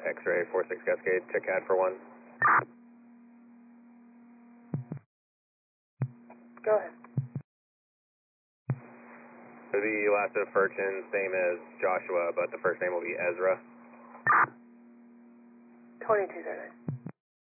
X-ray 46 Cascade, check CAD for 1. Go ahead. For the last of Furchin, same as Joshua, but the first name will be Ezra. 2239.